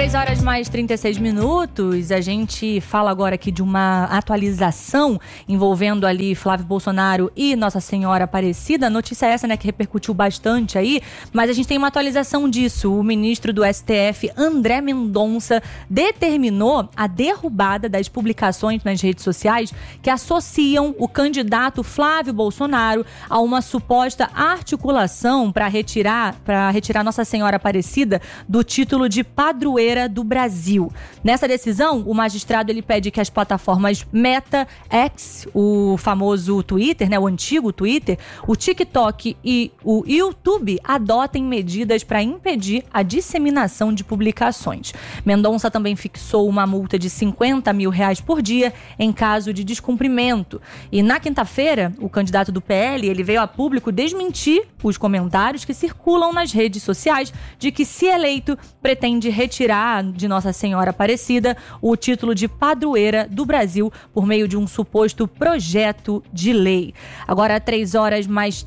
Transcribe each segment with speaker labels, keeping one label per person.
Speaker 1: 3 horas mais 36 minutos, a gente fala agora aqui de uma atualização envolvendo ali Flávio Bolsonaro e Nossa Senhora Aparecida. Notícia essa, né, que repercutiu bastante aí, mas a gente tem uma atualização disso. O ministro do STF, André Mendonça, determinou a derrubada das publicações nas redes sociais que associam o candidato Flávio Bolsonaro a uma suposta articulação para retirar Nossa Senhora Aparecida do título de padroeira do Brasil. Nessa decisão, o magistrado ele pede que as plataformas Meta, X, o famoso Twitter, né, o antigo Twitter, o TikTok e o YouTube adotem medidas para impedir a disseminação de publicações. Mendonça também fixou uma multa de R$50 mil por dia em caso de descumprimento. E na quinta-feira, o candidato do PL ele veio a público desmentir os comentários que circulam nas redes sociais de que, se eleito, pretende retirar de Nossa Senhora Aparecida o título de padroeira do Brasil por meio de um suposto projeto de lei. Agora, 3 horas mais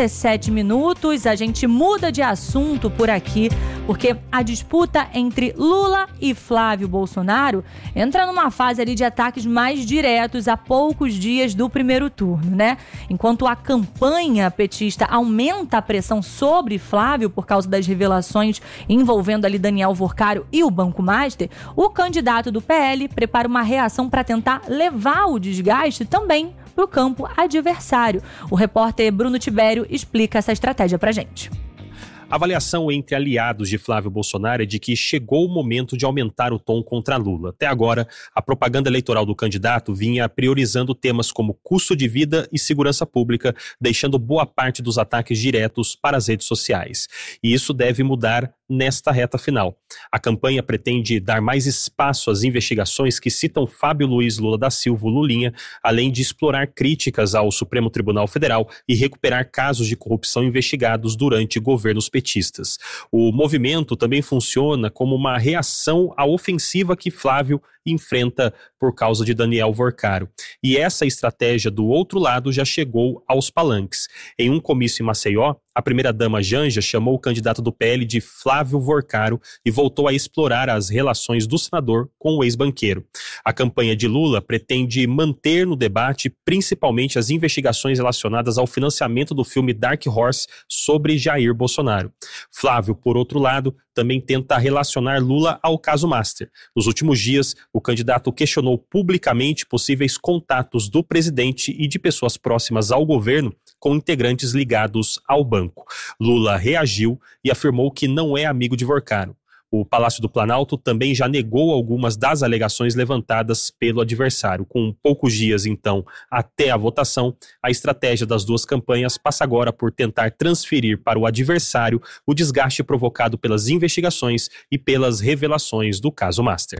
Speaker 1: 37 minutos, a gente muda de assunto por aqui, porque a disputa entre Lula e Flávio Bolsonaro entra numa fase ali de ataques mais diretos a poucos dias do primeiro turno, né? Enquanto a campanha petista aumenta a pressão sobre Flávio por causa das revelações envolvendo ali Daniel Worcário e o Banco Master, o candidato do PL prepara uma reação para tentar levar o desgaste também para o campo adversário. O repórter Bruno Tibério explica essa estratégia para a gente.
Speaker 2: A avaliação entre aliados de Flávio Bolsonaro é de que chegou o momento de aumentar o tom contra Lula. Até agora, a propaganda eleitoral do candidato vinha priorizando temas como custo de vida e segurança pública, deixando boa parte dos ataques diretos para as redes sociais. E isso deve mudar nesta reta final. A campanha pretende dar mais espaço às investigações que citam Fábio Luiz Lula da Silva, o Lulinha, além de explorar críticas ao Supremo Tribunal Federal e recuperar casos de corrupção investigados durante governos petistas. O movimento também funciona como uma reação à ofensiva que Flávio enfrenta por causa de Daniel Worcário. E essa estratégia do outro lado já chegou aos palanques. Em um comício em Maceió, a primeira-dama Janja chamou o candidato do PL de Flávio Worcário e voltou a explorar as relações do senador com o ex-banqueiro. A campanha de Lula pretende manter no debate principalmente as investigações relacionadas ao financiamento do filme Dark Horse sobre Jair Bolsonaro. Flávio, por outro lado, também tenta relacionar Lula ao caso Master. Nos últimos dias, o candidato questionou publicamente possíveis contatos do presidente e de pessoas próximas ao governo com integrantes ligados ao banco. Lula reagiu e afirmou que não é amigo de Worcário. O Palácio do Planalto também já negou algumas das alegações levantadas pelo adversário. Com poucos dias, então, até a votação, a estratégia das duas campanhas passa agora por tentar transferir para o adversário o desgaste provocado pelas investigações e pelas revelações do caso Master.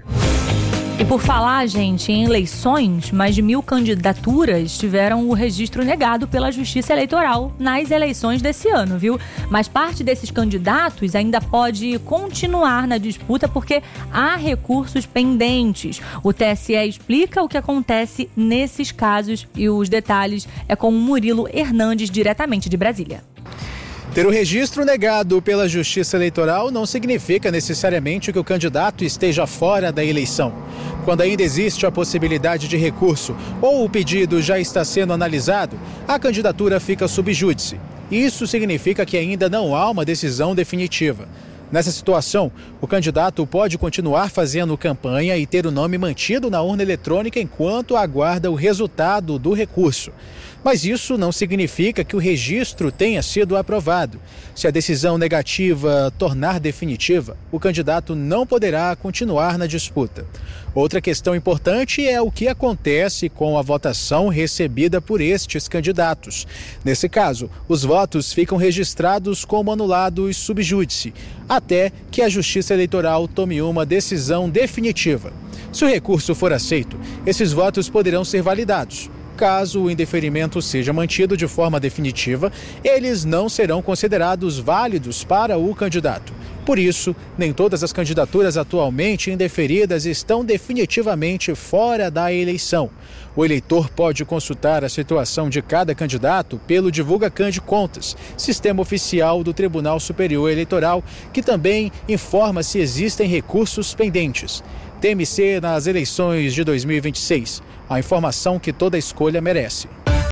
Speaker 1: E por falar, gente, em eleições, mais de 1.000 candidaturas tiveram o registro negado pela Justiça Eleitoral nas eleições desse ano, viu? Mas parte desses candidatos ainda pode continuar na disputa porque há recursos pendentes. O TSE explica o que acontece nesses casos e os detalhes é com o Murilo Hernandes, diretamente de Brasília.
Speaker 3: Ter o registro negado pela Justiça Eleitoral não significa necessariamente que o candidato esteja fora da eleição. Quando ainda existe a possibilidade de recurso ou o pedido já está sendo analisado, a candidatura fica sub júdice. Isso significa que ainda não há uma decisão definitiva. Nessa situação, o candidato pode continuar fazendo campanha e ter o nome mantido na urna eletrônica enquanto aguarda o resultado do recurso. Mas isso não significa que o registro tenha sido aprovado. Se a decisão negativa tornar definitiva, o candidato não poderá continuar na disputa. Outra questão importante é o que acontece com a votação recebida por estes candidatos. Nesse caso, os votos ficam registrados como anulados sub júdice, até que a Justiça Eleitoral tome uma decisão definitiva. Se o recurso for aceito, esses votos poderão ser validados. Caso o indeferimento seja mantido de forma definitiva, eles não serão considerados válidos para o candidato. Por isso, nem todas as candidaturas atualmente indeferidas estão definitivamente fora da eleição. O eleitor pode consultar a situação de cada candidato pelo DivulgaCand Contas, sistema oficial do Tribunal Superior Eleitoral, que também informa se existem recursos pendentes. TMC nas eleições de 2026. A informação que toda escolha merece.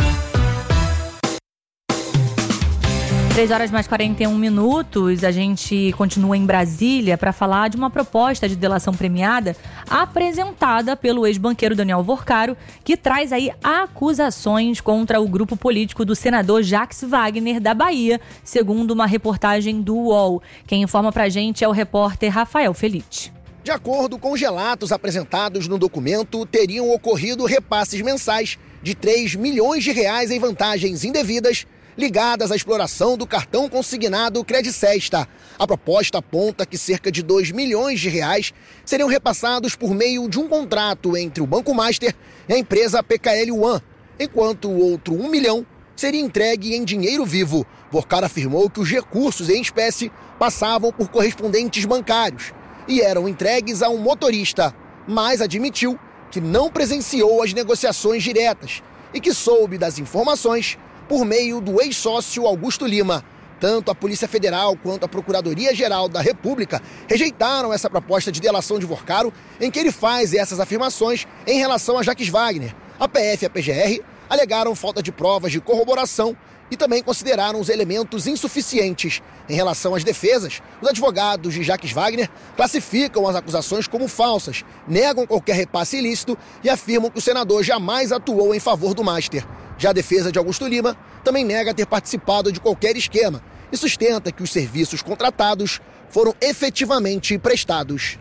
Speaker 1: 3h mais 41. A gente continua em Brasília para falar de uma proposta de delação premiada apresentada pelo ex-banqueiro Daniel Vorcaro, que traz aí acusações contra o grupo político do senador Jacques Wagner da Bahia, segundo uma reportagem do UOL. Quem informa pra gente é o repórter Rafael Felite.
Speaker 4: De acordo com os relatos apresentados no documento, teriam ocorrido repasses mensais de R$3 milhões em vantagens indevidas ligadas à exploração do cartão consignado Credicesta. A proposta aponta que cerca de R$2 milhões seriam repassados por meio de um contrato entre o Banco Master e a empresa PKL One, enquanto o outro R$1 milhão seria entregue em dinheiro vivo. Vorcaro afirmou que os recursos em espécie passavam por correspondentes bancários e eram entregues a um motorista, mas admitiu que não presenciou as negociações diretas e que soube das informações por meio do ex-sócio Augusto Lima. Tanto a Polícia Federal quanto a Procuradoria-Geral da República rejeitaram essa proposta de delação de Vorcaro, em que ele faz essas afirmações em relação a Jacques Wagner. A PF e a PGR alegaram falta de provas de corroboração e também consideraram os elementos insuficientes. Em relação às defesas, os advogados de Jacques Wagner classificam as acusações como falsas, negam qualquer repasse ilícito e afirmam que o senador jamais atuou em favor do Master. Já a defesa de Augusto Lima também nega ter participado de qualquer esquema e sustenta que os serviços contratados foram efetivamente prestados.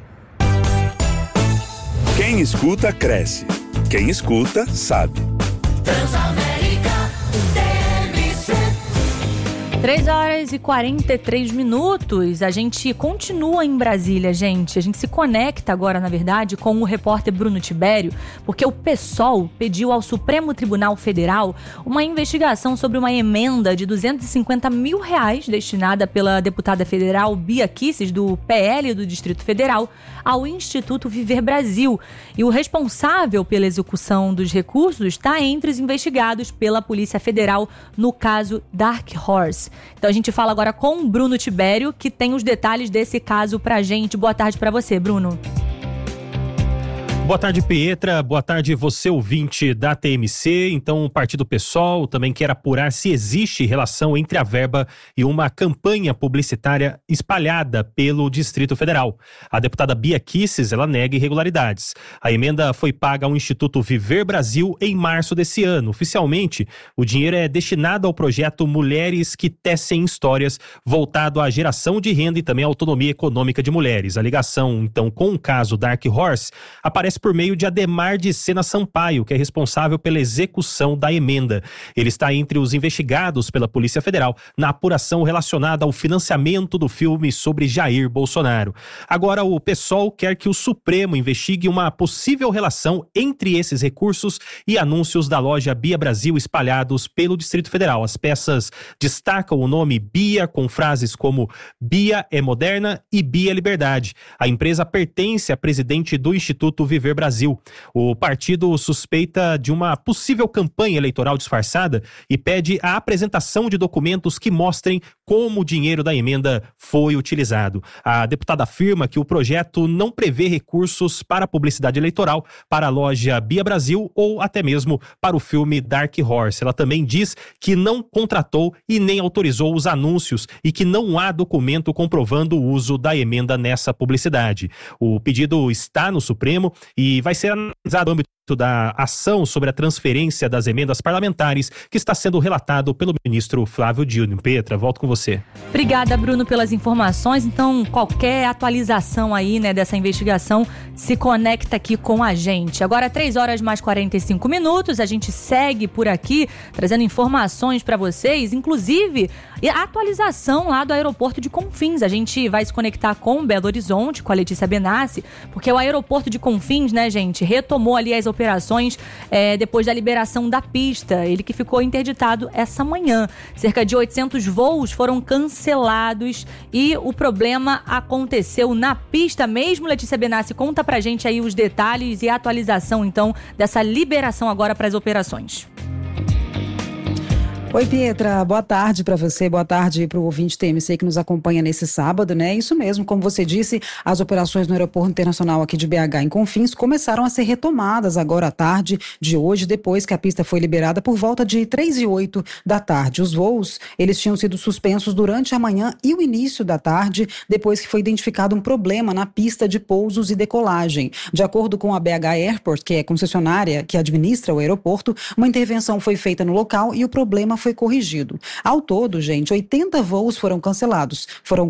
Speaker 5: Quem escuta, cresce. Quem escuta, sabe.
Speaker 1: 3h43. A gente continua em Brasília, gente. A gente se conecta agora, na verdade, com o repórter Bruno Tibério, porque o PSOL pediu ao Supremo Tribunal Federal uma investigação sobre uma emenda de R$250 mil destinada pela deputada federal Bia Kicis, do PL do Distrito Federal, ao Instituto Viver Brasil. E o responsável pela execução dos recursos está entre os investigados pela Polícia Federal no caso Dark Horse. Então a gente fala agora com o Bruno Tibério, que tem os detalhes desse caso pra gente. Boa tarde pra você, Bruno.
Speaker 2: Boa tarde, Pietra. Boa tarde, você ouvinte da TMC. Então, o Partido PSOL também quer apurar se existe relação entre a verba e uma campanha publicitária espalhada pelo Distrito Federal. A deputada Bia Kicis, ela nega irregularidades. A emenda foi paga ao Instituto Viver Brasil em março desse ano. Oficialmente, o dinheiro é destinado ao projeto Mulheres que Tecem Histórias, voltado à geração de renda e também à autonomia econômica de mulheres. A ligação, então, com o caso Dark Horse aparece por meio de Ademar de Sena Sampaio, que é responsável pela execução da emenda. Ele está entre os investigados pela Polícia Federal na apuração relacionada ao financiamento do filme sobre Jair Bolsonaro. Agora, o PSOL quer que o Supremo investigue uma possível relação entre esses recursos e anúncios da loja Bia Brasil espalhados pelo Distrito Federal. As peças destacam o nome Bia com frases como Bia é moderna e Bia é liberdade. A empresa pertence à presidente do Instituto Viver Brasil. O partido suspeita de uma possível campanha eleitoral disfarçada e pede a apresentação de documentos que mostrem como o dinheiro da emenda foi utilizado. A deputada afirma que o projeto não prevê recursos para publicidade eleitoral, para a loja Bia Brasil ou até mesmo para o filme Dark Horse. Ela também diz que não contratou e nem autorizou os anúncios e que não há documento comprovando o uso da emenda nessa publicidade. O pedido está no Supremo e vai ser analisado no âmbito da ação sobre a transferência das emendas parlamentares que está sendo relatado pelo ministro Flávio Dino. Petra, volto com você.
Speaker 1: Obrigada, Bruno, pelas informações. Então, qualquer atualização aí, né, dessa investigação, se conecta aqui com a gente. Agora, 3h mais 45, a gente segue por aqui, trazendo informações para vocês, inclusive a atualização lá do aeroporto de Confins. A gente vai se conectar com Belo Horizonte, com a Letícia Benassi, porque o aeroporto de Confins Confins, né, gente, retomou ali as operações depois da liberação da pista. Ele que ficou interditado essa manhã. Cerca de 800 voos foram cancelados e o problema aconteceu na pista mesmo. Letícia Benassi, conta pra gente aí os detalhes e a atualização, então, dessa liberação agora para as operações.
Speaker 6: Oi, Pietra, boa tarde para você, boa tarde para o ouvinte TMC que nos acompanha nesse sábado, né? Isso mesmo, como você disse, as operações no Aeroporto Internacional aqui de BH em Confins começaram a ser retomadas agora à tarde de hoje, depois que a pista foi liberada por volta de 3h08 da tarde. Os voos, eles tinham sido suspensos durante a manhã e o início da tarde, depois que foi identificado um problema na pista de pousos e decolagem. De acordo com a BH Airport, que é concessionária que administra o aeroporto, uma intervenção foi feita no local e o problema foi corrigido. Ao todo, gente, 80 voos foram cancelados. Foram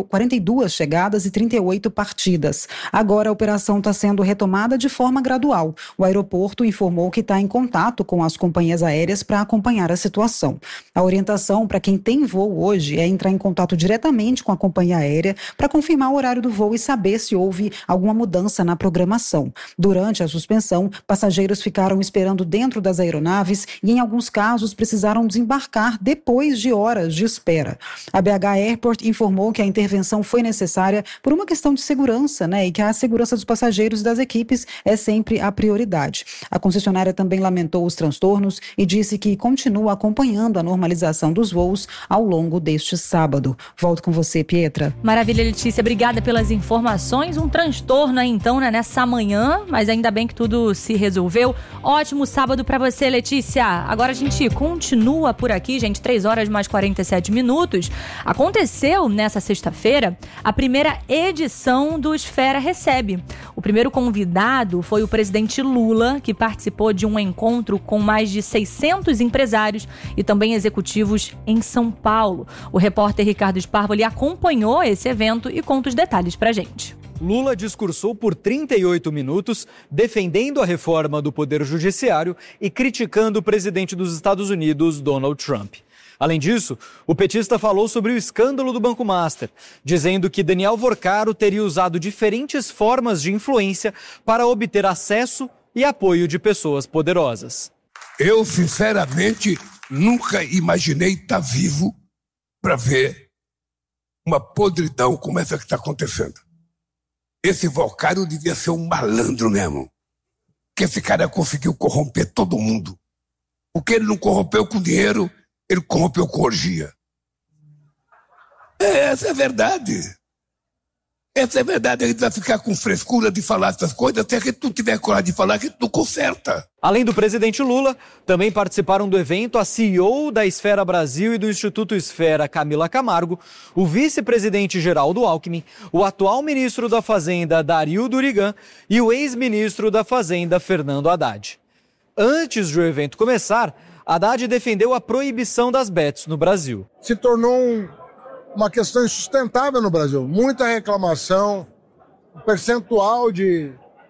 Speaker 6: 42 chegadas e 38 partidas. Agora a operação está sendo retomada de forma gradual. O aeroporto informou que está em contato com as companhias aéreas para acompanhar a situação. A orientação para quem tem voo hoje é entrar em contato diretamente com a companhia aérea para confirmar o horário do voo e saber se houve alguma mudança na programação. Durante a suspensão, passageiros ficaram esperando dentro das aeronaves e, em alguns casos, precisaram desembarcar depois de horas de espera. A BH Airport informou que a intervenção foi necessária por uma questão de segurança, né? E que a segurança dos passageiros e das equipes é sempre a prioridade. A concessionária também lamentou os transtornos e disse que continua acompanhando a normalização dos voos ao longo deste sábado. Volto com você, Pietra.
Speaker 1: Maravilha, Letícia. Obrigada pelas informações. Um transtorno aí, então, né, nessa manhã, mas ainda bem que tudo se resolveu. Ótimo sábado pra você, Letícia. Agora a gente continua por aqui, gente, 3h mais 47 minutos. Aconteceu nessa sexta-feira a primeira edição do Esfera Recebe. O primeiro convidado foi o presidente Lula, que participou de um encontro com mais de 600 empresários e também executivos em São Paulo. O repórter Ricardo Sparvo acompanhou esse evento e conta os detalhes pra gente.
Speaker 7: Lula discursou por 38 minutos, defendendo a reforma do Poder Judiciário e criticando o presidente dos Estados Unidos, Donald Trump. Além disso, o petista falou sobre o escândalo do Banco Master, dizendo que Daniel Vorcaro teria usado diferentes formas de influência para obter acesso e apoio de pessoas poderosas.
Speaker 8: Eu, sinceramente, nunca imaginei estar vivo para ver uma podridão como essa que está acontecendo. Esse Vorcaro devia ser um malandro mesmo. Que esse cara conseguiu corromper todo mundo. O que ele não corrompeu com dinheiro, ele corrompeu com orgia. Essa é a verdade. Essa é a verdade. A gente vai ficar com frescura de falar essas coisas, até que tu tiver coragem de falar, que tu não conserta.
Speaker 7: Além do presidente Lula, também participaram do evento a CEO da Esfera Brasil e do Instituto Esfera, Camila Camargo, o vice-presidente Geraldo Alckmin, o atual ministro da Fazenda, Dario Durigan, e o ex-ministro da Fazenda, Fernando Haddad. Antes do evento começar, Haddad defendeu a proibição das bets no Brasil.
Speaker 9: Se tornou uma questão insustentável no Brasil. Muita reclamação, um percentual de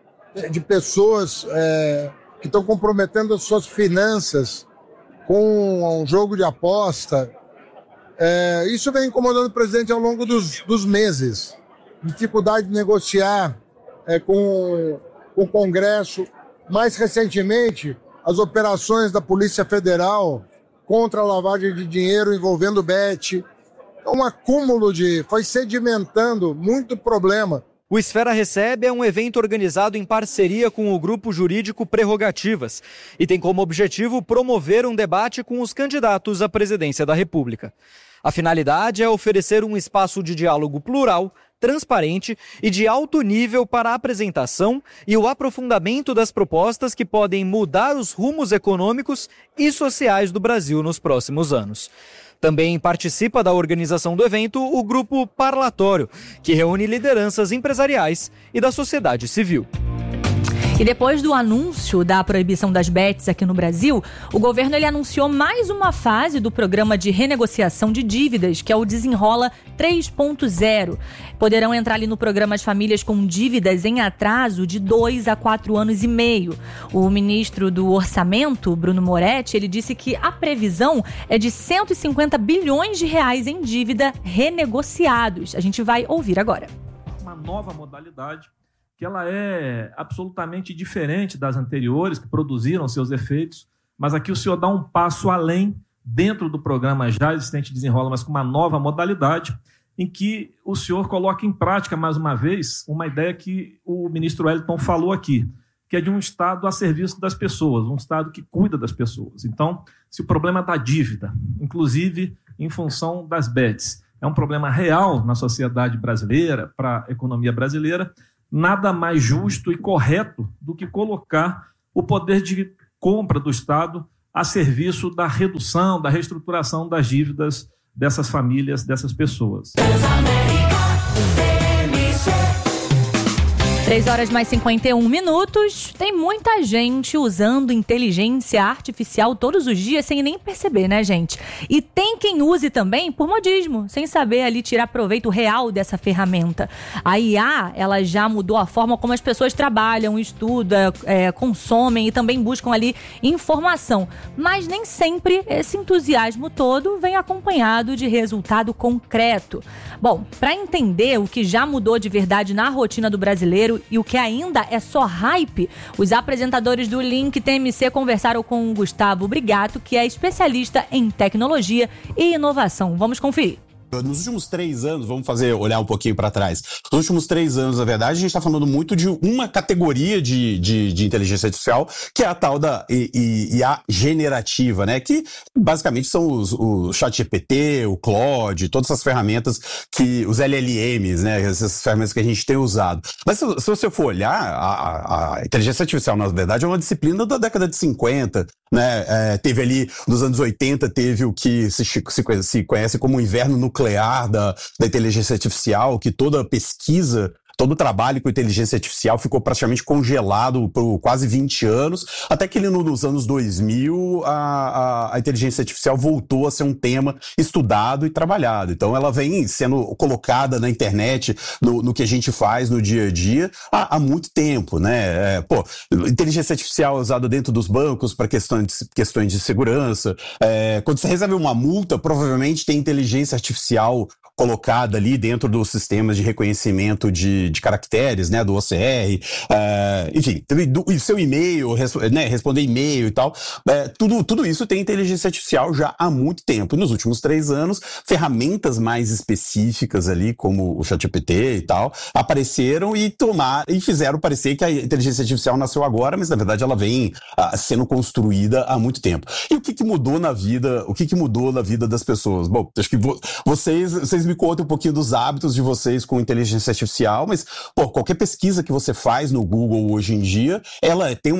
Speaker 9: pessoas que estão comprometendo as suas finanças com um jogo de aposta. Isso vem incomodando o presidente ao longo dos meses. Dificuldade de negociar com o Congresso. Mais recentemente, as operações da Polícia Federal contra a lavagem de dinheiro envolvendo bet. Um acúmulo foi sedimentando muito problema.
Speaker 7: O Esfera Recebe é um evento organizado em parceria com o grupo jurídico Prerrogativas e tem como objetivo promover um debate com os candidatos à presidência da República. A finalidade é oferecer um espaço de diálogo plural, transparente e de alto nível para a apresentação e o aprofundamento das propostas que podem mudar os rumos econômicos e sociais do Brasil nos próximos anos. Também participa da organização do evento o Grupo Parlatório, que reúne lideranças empresariais e da sociedade civil.
Speaker 1: E depois do anúncio da proibição das bets aqui no Brasil, o governo anunciou mais uma fase do programa de renegociação de dívidas, que é o Desenrola 3.0. Poderão entrar ali no programa as famílias com dívidas em atraso de 2 a 4 anos e meio. O ministro do Orçamento, Bruno Moretti, ele disse que a previsão é de 150 bilhões de reais em dívida renegociados. A gente vai ouvir agora.
Speaker 10: Uma nova modalidade que ela é absolutamente diferente das anteriores, que produziram seus efeitos, mas aqui o senhor dá um passo além dentro do programa já existente Desenrola, mas com uma nova modalidade, em que o senhor coloca em prática, mais uma vez, uma ideia que o ministro Wellington falou aqui, que é de um Estado a serviço das pessoas, um Estado que cuida das pessoas. Então, se o problema da dívida, inclusive em função das bets, é um problema real na sociedade brasileira, para a economia brasileira, nada mais justo e correto do que colocar o poder de compra do Estado a serviço da redução, da reestruturação das dívidas dessas famílias, dessas pessoas.
Speaker 1: 3h mais 51. Tem muita gente usando inteligência artificial todos os dias sem nem perceber, né, gente? E tem quem use também por modismo, sem saber ali tirar proveito real dessa ferramenta. A IA, ela já mudou a forma como as pessoas trabalham, estudam, consomem e também buscam ali informação. Mas nem sempre esse entusiasmo todo vem acompanhado de resultado concreto. Bom, para entender o que já mudou de verdade na rotina do brasileiro e o que ainda é só hype, os apresentadores do Link TMC conversaram com o Gustavo Brigato, que é especialista em tecnologia e inovação. Vamos conferir.
Speaker 11: Nos últimos 3 anos, vamos olhar um pouquinho para trás. Nos últimos 3 anos, na verdade, a gente está falando muito de uma categoria de inteligência artificial, que é a tal da IA generativa, né? Que basicamente são o ChatGPT, o Claude, todas essas ferramentas os LLMs, né? Essas ferramentas que a gente tem usado. Mas se você for olhar, a inteligência artificial, na verdade, é uma disciplina da década de 50, né? Teve ali, nos anos 80, teve o que se conhece como o inverno nuclear da inteligência artificial, que toda pesquisa, todo o trabalho com inteligência artificial ficou praticamente congelado por quase 20 anos, até que nos anos 2000 a inteligência artificial voltou a ser um tema estudado e trabalhado. Então ela vem sendo colocada na internet, no que a gente faz no dia a dia há muito tempo, né? Inteligência artificial é usada dentro dos bancos para questões de segurança. Quando você recebe uma multa, provavelmente tem inteligência artificial colocada ali dentro dos sistemas de reconhecimento de caracteres, né, do OCR, enfim, do seu e-mail, né, responder e-mail e tal, tudo isso tem inteligência artificial já há muito tempo. E nos últimos 3 anos, ferramentas mais específicas ali, como o ChatGPT e tal, apareceram e fizeram parecer que a inteligência artificial nasceu agora, mas na verdade ela vem sendo construída há muito tempo. E o que mudou na vida das pessoas? Bom, acho que vocês me contem um pouquinho dos hábitos de vocês com inteligência artificial, mas qualquer pesquisa que você faz no Google hoje em dia, ela tem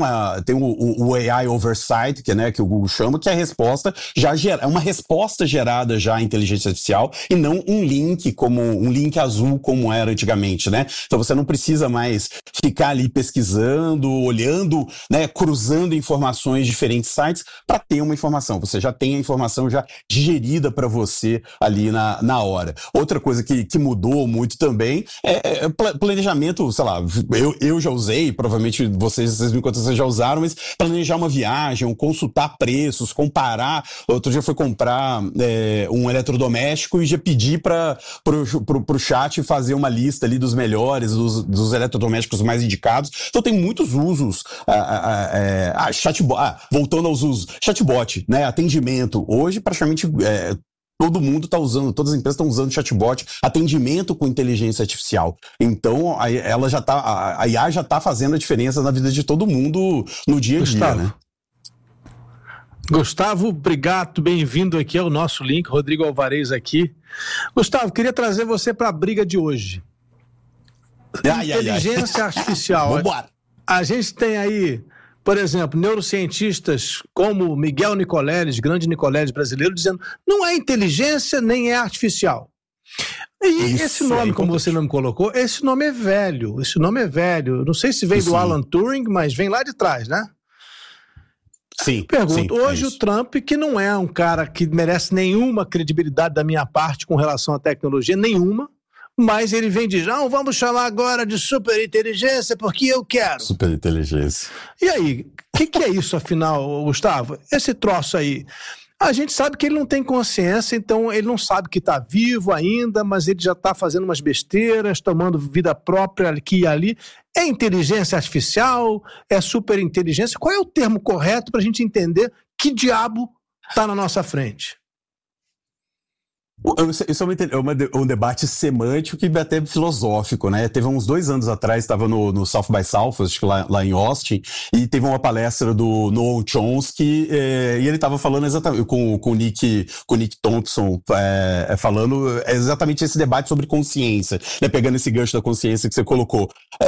Speaker 11: o AI Oversight, que o Google chama, que é a resposta é uma resposta gerada já em inteligência artificial e não um link azul como era antigamente, né? Então você não precisa mais ficar ali pesquisando, olhando, né, cruzando informações de diferentes sites para ter uma informação. Você já tem a informação já digerida para você ali na hora. Outra coisa que mudou muito também é planejamento, sei lá, eu já usei, provavelmente vocês me contam que vocês já usaram, mas planejar uma viagem, consultar preços, comparar. Outro dia eu fui comprar um eletrodoméstico e já pedi pro chat fazer uma lista ali dos melhores, dos eletrodomésticos mais indicados. Então tem muitos usos. Voltando aos usos, chatbot, né, atendimento. Hoje praticamente todo mundo está usando, todas as empresas estão usando chatbot, atendimento com inteligência artificial. Então, a IA já está fazendo a diferença na vida de todo mundo no dia a dia, né?
Speaker 12: Gustavo Brigato, bem-vindo aqui ao nosso Link, Rodrigo Alvarez aqui. Gustavo, queria trazer você para a briga de hoje. Inteligência artificial.
Speaker 11: Vambora.
Speaker 12: A gente tem aí, por exemplo, neurocientistas como Miguel Nicoleles, grande Nicoleles brasileiro, dizendo não é inteligência nem é artificial. E esse nome, como você não me colocou, esse nome é velho. Não sei se veio do Alan Turing, mas vem lá de trás, né?
Speaker 11: Sim.
Speaker 12: Pergunto, hoje o Trump, que não é um cara que merece nenhuma credibilidade da minha parte com relação à tecnologia, nenhuma, mas ele vem dizer, vamos chamar agora de superinteligência porque eu quero.
Speaker 11: Superinteligência.
Speaker 12: E aí, o que é isso afinal, Gustavo? Esse troço aí, A gente sabe que ele não tem consciência, então ele não sabe que está vivo ainda, mas ele já está fazendo umas besteiras, tomando vida própria aqui e ali. É inteligência artificial? É superinteligência? Qual é o termo correto para a gente entender que diabo está na nossa frente?
Speaker 11: Isso é um debate semântico e até filosófico, né? Teve uns 2 anos atrás, estava no South by Southwest, lá em Austin, e teve uma palestra do Noam Chomsky, e ele estava falando exatamente com o Nick Thompson, falando exatamente esse debate sobre consciência, né? Pegando esse gancho da consciência que você colocou.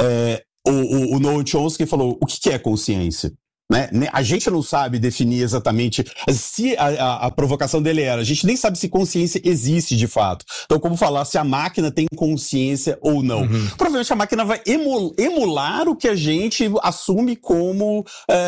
Speaker 11: O Noam Chomsky falou, o que é consciência? Né? A gente não sabe definir exatamente se a provocação dele era, a gente nem sabe se consciência existe de fato. Então, como falar se a máquina tem consciência ou não? Provavelmente a máquina vai emular o que a gente assume como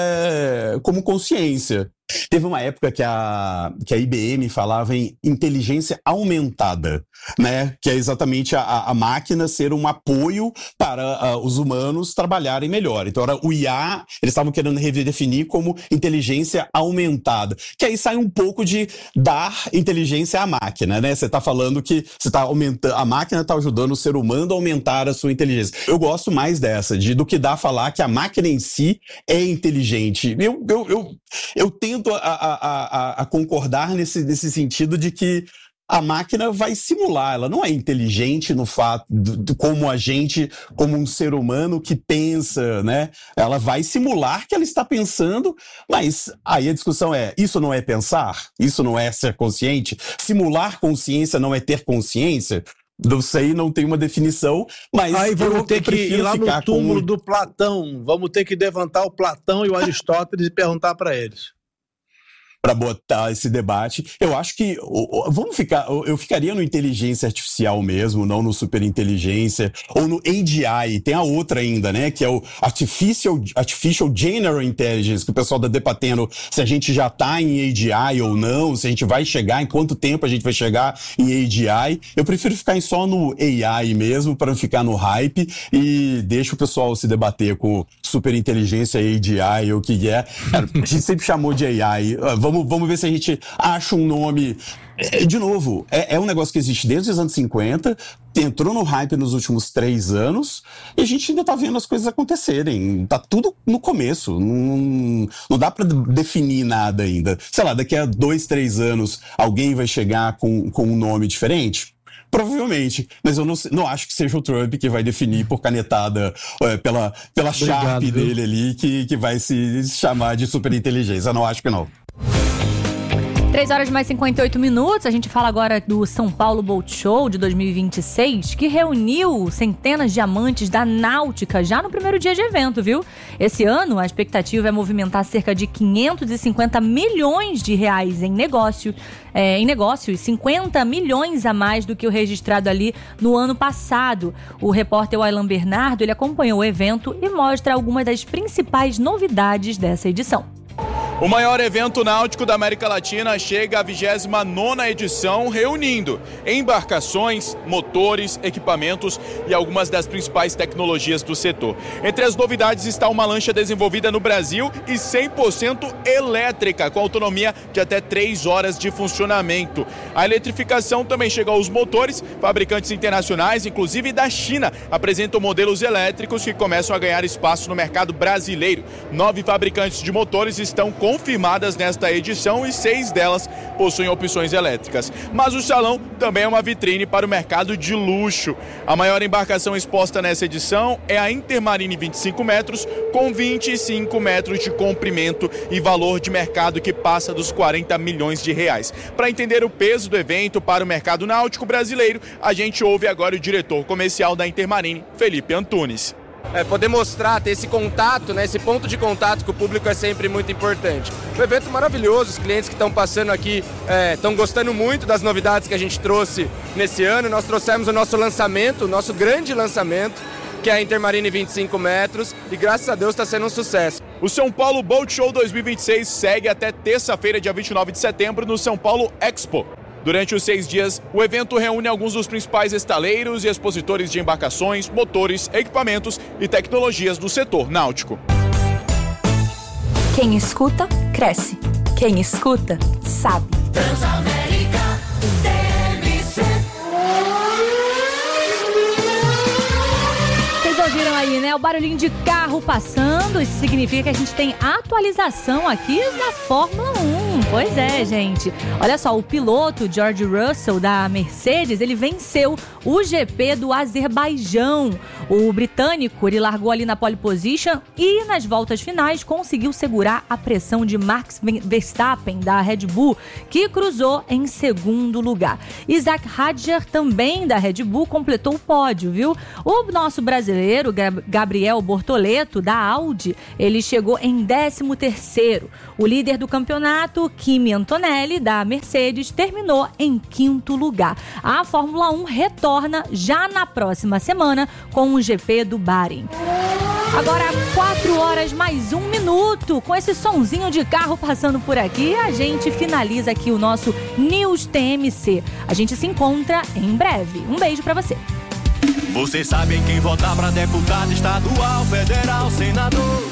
Speaker 11: consciência. Teve uma época que a IBM falava em inteligência aumentada, né? Que é exatamente a máquina ser um apoio para os humanos trabalharem melhor. Então, era o IA, eles estavam querendo redefinir como inteligência aumentada. Que aí sai um pouco de dar inteligência à máquina, né? Você está falando que você tá aumentando, a máquina está ajudando o ser humano a aumentar a sua inteligência. Eu gosto mais dessa, do que falar que a máquina em si é inteligente. Eu tento a concordar nesse sentido de que a máquina vai simular, ela não é inteligente no fato como a gente, como um ser humano que pensa, né? Ela vai simular que ela está pensando, mas aí a discussão é, isso não é pensar? Isso não é ser consciente? Simular consciência não é ter consciência? Não sei, não tem uma definição, mas
Speaker 12: aí vamos ter que ir lá no túmulo do Platão, vamos ter que levantar o Platão e o Aristóteles e perguntar para eles.
Speaker 11: Para botar esse debate, eu acho que eu ficaria no inteligência artificial mesmo, não no superinteligência, ou no AGI, tem a outra ainda, né, que é o Artificial General Intelligence, que o pessoal está debatendo se a gente já está em AGI ou não, se a gente vai chegar, em quanto tempo a gente vai chegar em AGI. Eu prefiro ficar só no AI mesmo, para não ficar no hype, e deixa o pessoal se debater com superinteligência, AGI, ou o que é. Cara, a gente sempre chamou de AI, Vamos ver se a gente acha um nome. De novo, é um negócio que existe desde os anos 50, entrou no hype nos últimos 3 anos, e a gente ainda tá vendo as coisas acontecerem. Tá tudo no começo. Não dá para definir nada ainda. Sei lá, daqui a 2, 3 anos, alguém vai chegar com um nome diferente? Provavelmente, mas eu não acho que seja o Trump que vai definir por canetada pela Sharp dele ali, que vai se chamar de superinteligência. Eu não acho que não.
Speaker 1: 3h mais 58, a gente fala agora do São Paulo Boat Show de 2026, que reuniu centenas de amantes da náutica já no primeiro dia de evento, viu? Esse ano, a expectativa é movimentar cerca de 550 milhões de reais em negócios, 50 milhões a mais do que o registrado ali no ano passado. O repórter Wailan Bernardo, ele acompanhou o evento e mostra algumas das principais novidades dessa edição.
Speaker 13: O maior evento náutico da América Latina chega à 29ª edição, reunindo embarcações, motores, equipamentos e algumas das principais tecnologias do setor. Entre as novidades está uma lancha desenvolvida no Brasil e 100% elétrica, com autonomia de até 3 horas de funcionamento. A eletrificação também chegou aos motores. Fabricantes internacionais, inclusive da China, apresentam modelos elétricos que começam a ganhar espaço no mercado brasileiro. 9 fabricantes de motores estão confirmadas nesta edição e 6 delas possuem opções elétricas. Mas o salão também é uma vitrine para o mercado de luxo. A maior embarcação exposta nessa edição é a Intermarine 25 metros, com 25 metros de comprimento e valor de mercado que passa dos 40 milhões de reais. Para entender o peso do evento para o mercado náutico brasileiro, a gente ouve agora o diretor comercial da Intermarine, Felipe Antunes.
Speaker 14: Poder mostrar, ter esse contato, né, esse ponto de contato com o público é sempre muito importante. Um evento maravilhoso, os clientes que estão passando aqui estão gostando muito das novidades que a gente trouxe nesse ano. Nós trouxemos o nosso lançamento, o nosso grande lançamento, que é a Intermarine 25 metros, e graças a Deus está sendo um sucesso.
Speaker 13: O São Paulo Boat Show 2026 segue até terça-feira, dia 29 de setembro, no São Paulo Expo. Durante os 6 dias, o evento reúne alguns dos principais estaleiros e expositores de embarcações, motores, equipamentos e tecnologias do setor náutico.
Speaker 15: Quem escuta, cresce.
Speaker 1: Quem escuta, sabe.
Speaker 15: Transamérica TMC.
Speaker 1: Vocês ouviram aí, né? O barulhinho de carro passando. Isso significa que a gente tem atualização aqui na Fórmula 1. Pois é, gente. Olha só, o piloto George Russell da Mercedes, ele venceu o GP do Azerbaijão. O britânico, ele largou ali na pole position e nas voltas finais conseguiu segurar a pressão de Max Verstappen da Red Bull, que cruzou em segundo lugar. Isaac Hadjar, também da Red Bull, completou o pódio, viu? O nosso brasileiro, Gabriel Bortoleto, da Audi, ele chegou em 13º. O líder do campeonato, Kimi Antonelli, da Mercedes, terminou em 5º lugar. A Fórmula 1 retorna já na próxima semana com o GP do Bahrein. Agora, 4h mais 1 minuto. Com esse sonzinho de carro passando por aqui, a gente finaliza aqui o nosso News TMC. A gente se encontra em breve. Um beijo pra você.
Speaker 15: Você sabe em quem votar pra deputado estadual, federal, senador?